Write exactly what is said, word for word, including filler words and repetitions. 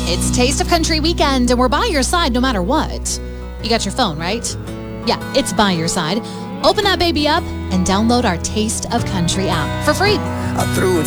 It's Taste of Country weekend, and we're by your side no matter what. You got your phone, right? Yeah, it's by your side. Open that baby up and download our Taste of Country app for free. I threw it